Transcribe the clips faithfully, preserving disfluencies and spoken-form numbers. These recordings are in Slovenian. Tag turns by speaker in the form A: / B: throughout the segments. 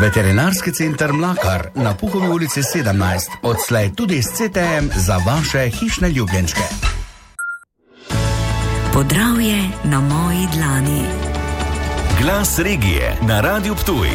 A: Veterinarski center Mlakar na Puhovi ulici sedemnajst, odslej tudi s C T M za vaše hišne ljubljenčke.
B: Podravje na moji dlani.
C: Glas regije na Radiu Ptuj.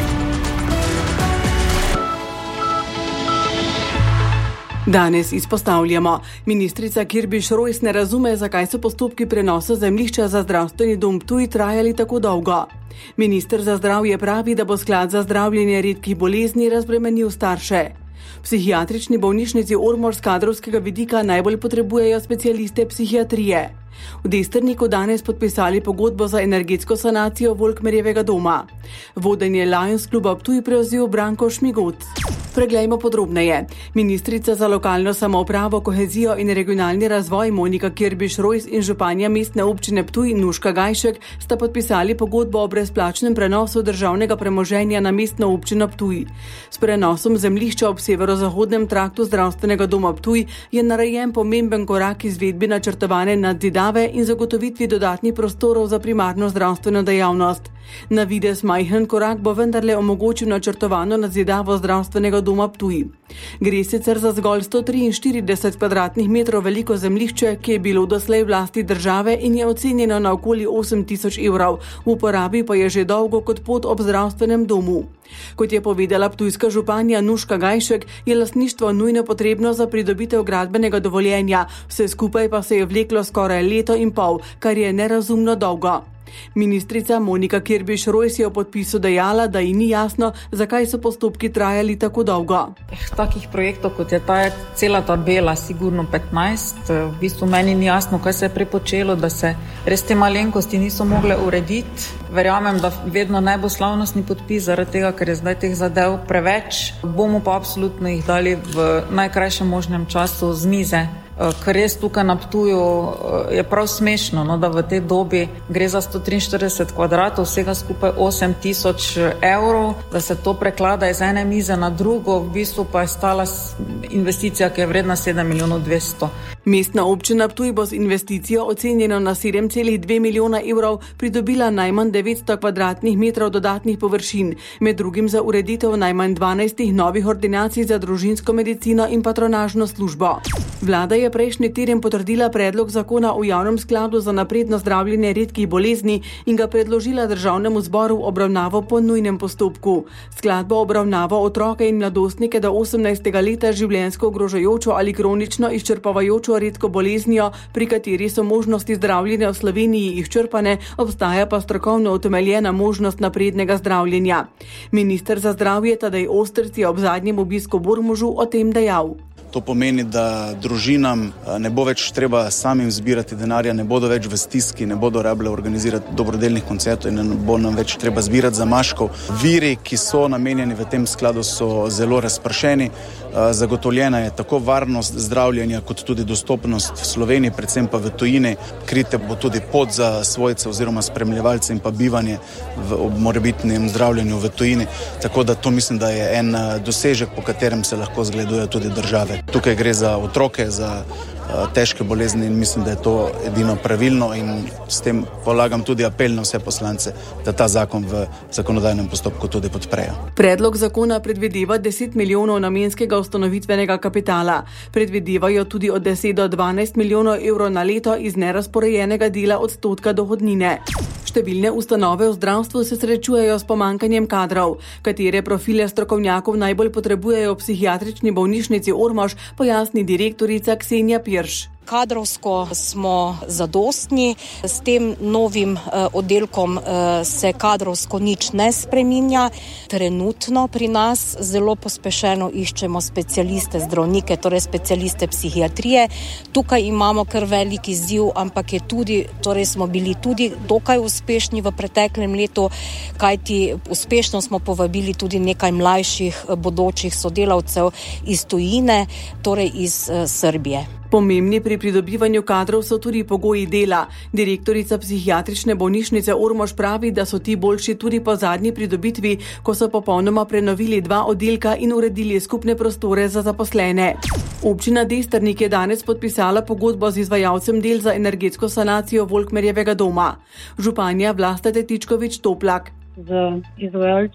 D: Danes izpostavljamo. Ministrica Kirbiš Rojs ne razume, zakaj so postopki prenosa zemljišča za zdravstveni dom Ptuj trajali tako dolgo. Minister za zdravje pravi, da bo sklad za zdravljenje redkih bolezni razbremenil starše. V psihiatrični bolnišnici Ormož z kadrovskega vidika najbolj potrebujejo specialiste psihiatrije. V Destrniku danes podpisali pogodbo za energetsko sanacijo Volkmerjevega doma. Vodenje Lions kluba Ptuj prevzel Branko Šmigot. Preglejmo podrobneje. Ministrica za lokalno samoupravo, kohezijo in regionalni razvoj Monika Kirbiš Rojs in županja mestne občine Ptuj Nuška Gajšek sta podpisali pogodbo o brezplačnem prenosu državnega premoženja na mestno občino Ptuj. S prenosom zemljišča ob severozahodnem traktu zdravstvenega doma Ptuj je narejen pomemben korak izvedbi načrtovane nadzidave in zagotovitvi dodatnih prostorov za primarno zdravstveno dejavnost. Na videz majhen korak bo vendarle omogočil načrtovano nadzidavo zdravstvenega doma Ptuj. Gre sicer za zgolj sto triinštirideset kvadratnih metrov veliko zemljišče, ki je bilo doslej v lasti države in je ocenjeno na okoli osem tisoč evrov, v uporabi pa je že dolgo kot pot ob zdravstvenem domu. Kot je povedala ptujska županja Nuška Gajšek, je lastništvo nujno potrebno za pridobitev gradbenega dovoljenja, vse skupaj pa se je vleklo skoraj leto in pol, kar je nerazumno dolgo. Ministrica Monika Kirbiš Rojs je v podpisu dejala, da ji ni jasno, zakaj so postopki trajali tako dolgo.
E: Takih projektov, kot je ta, je cela tabela, sigurno petnajst. V bistvu meni ni jasno, kaj se je prepočelo, da se res te malenkosti niso mogle urediti. Verjamem, da vedno ne bo slavnostni podpis, zaradi tega, ker je zdaj teh zadev preveč. Bomo pa absolutno jih dali v najkrajšem možnem času z mize. Kar res tukaj na Ptuju je prav smešno, no, da v tej dobi gre za sto triinštirideset kvadratov, vsega skupaj osem tisoč evrov, da se to preklada iz ene mize na drugo, v bistvu pa je stala investicija, ki je vredna sedem milijonov dvesto.
D: Mestna občina Ptuj bo z investicijo ocenjeno na sedem celih dve milijona evrov pridobila najmanj devetsto kvadratnih metrov dodatnih površin, med drugim za ureditev najmanj dvanajstih novih ordinacij za družinsko medicino in patronažno službo. Vlada je prejšnji teden potrdila predlog zakona o javnem skladu za napredno zdravljenje redkih bolezni in ga predložila državnemu zboru v obravnavo po nujnem postopku. Sklad bo obravnaval otroke in mladostnike do osemnajstega leta življenjsko ogrožajočo ali kronično izčrpavajočo redko boleznijo, pri kateri so možnosti zdravljenja v Sloveniji izčrpane, obstaja pa strokovno utemeljena možnost naprednega zdravljenja. Minister za zdravje Tadej Ostrc je ob zadnjem obisku v Ormožu o tem dejal.
F: To pomeni, da družinam ne bo več treba samim zbirati denarja, ne bodo več v stiski, ne bodo rabile organizirati dobrodelnih koncertov in ne bo nam več treba zbirati zamaškov. Viri, ki so namenjeni v tem skladu, so zelo razpršeni. Zagotovljena je tako varnost zdravljenja kot tudi dostopnost v Sloveniji, predvsem pa v tujini. Krite bo tudi pot za svojce oziroma spremljevalce in pa bivanje v ob morebitnem zdravljenju v tujini. Tako da to mislim, da je en dosežek, po katerem se lahko zgledujejo tudi države. Tukaj gre za otroke, za težke bolezni in mislim, da je to edino pravilno in s tem polagam tudi apel na vse poslance, da ta zakon v zakonodajnem postopku tudi podprejo.
D: Predlog zakona predvideva deset milijonov namenskega ustanovitvenega kapitala. Predvidevajo tudi od deset do dvanajst milijonov evrov na leto iz nerazporejenega dela odstotka dohodnine. Številne ustanove v zdravstvu se srečujejo s pomankanjem kadrov. Katere profile strokovnjakov najbolj potrebujejo v psihiatrični bolnišnici Ormož, pojasni direktorica Ksenija Pirš.
G: Kadrovsko smo zadostni, s tem novim oddelkom se kadrovsko nič ne spreminja. Trenutno pri nas zelo pospešeno iščemo specialiste zdravnike, torej specialiste psihiatrije. Tukaj imamo kar velik izziv, ampak je tudi, torej smo bili tudi dokaj uspešni v preteklem letu, kajti uspešno smo povabili tudi nekaj mlajših bodočih sodelavcev iz tujine, torej iz Srbije.
D: Pomembni pri pridobivanju kadrov so tudi pogoji dela. Direktorica psihiatrične bolnišnice Ormož pravi, da so ti boljši tudi po zadnji pridobitvi, ko so popolnoma prenovili dva oddelka in uredili skupne prostore za zaposlene. Občina Destrnik je danes podpisala pogodbo z izvajalcem del za energetsko sanacijo Volkmerjevega doma. Županja Vlasta Tetičkovič Toplak.
H: Z izvajalcem,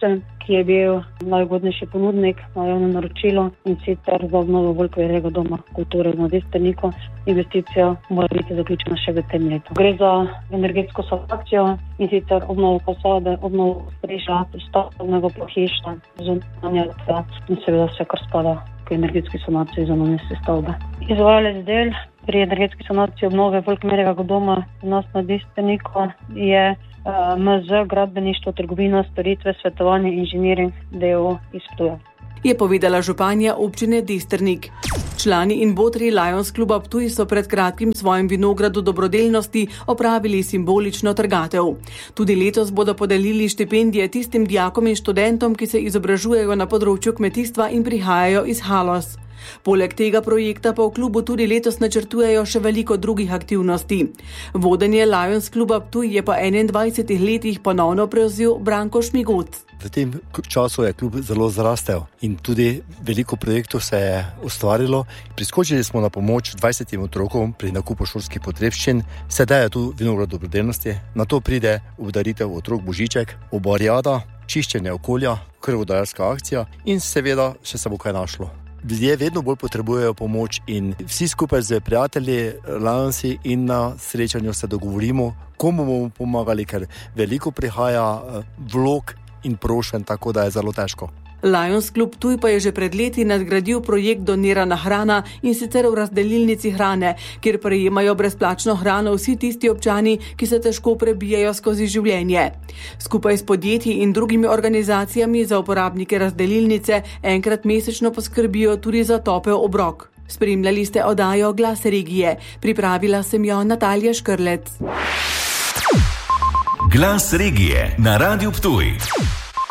H: ki je bil najugodnejši ponudnik na javno naročilo in sicer za obnovo Volkovega doma kulture na Destrniku. Investicija mora biti zaključena še v tem letu. Gre za energetsko sanacijo in sicer obnovo fasade, obnovo streša, stavbnega pohištva, zunanje in seveda vse, kar spada k energetski sanaciji zunanje stavbe. Izvajalec del pri energetski sanaciji obnove Volkovega doma nas na Destrniku je M Z, gradbeništvo, trgovina, storitve, svetovanje, inženiring, D O O iz Ptuja.
D: Je povedala županja občine Destrnik. Člani in botri Lions kluba Ptuj so pred kratkim svojim vinogradu dobrodelnosti opravili simbolično trgatev. Tudi letos bodo podelili štipendije tistim dijakom in študentom, ki se izobražujejo na področju kmetijstva in prihajajo iz Haloz. Poleg tega projekta pa v klubu tudi letos načrtujejo še veliko drugih aktivnosti. Vodenje Lions kluba Ptuj je po enaindvajsetih letih ponovno prevzel Branko Šmigot.
I: V tem času je klub zelo zrastel in tudi veliko projektov se je ustvarilo. Priskočili smo na pomoč dvajsetim otrokom pri nakupu šolskih potrebščin. Sedaj je tu vinograd dobrodelnosti, na to pride obdaritev otrok Božiček, obarjada, čiščenje okolja, krvodajalska akcija in seveda še se bo kaj našlo. Ljudje vedno bolj potrebujejo pomoč in vsi skupaj z prijatelji, Lionsi in na srečanju se dogovorimo, komu bomo pomagali, ker veliko prihaja vlog in prošenj, tako da je zelo težko.
D: Lions klub Ptuj pa je že pred leti nadgradil projekt Donirana hrana in sicer v razdelilnici hrane, kjer prejemajo brezplačno hrano vsi tisti občani, ki se težko prebijajo skozi življenje. Skupaj s podjetji in drugimi organizacijami za uporabnike razdelilnice enkrat mesečno poskrbijo tudi za topel obrok. Spremljali ste oddajo Glas regije. Pripravila sem jo Natalija Škrlec.
C: Glas regije na Radiu Ptuj.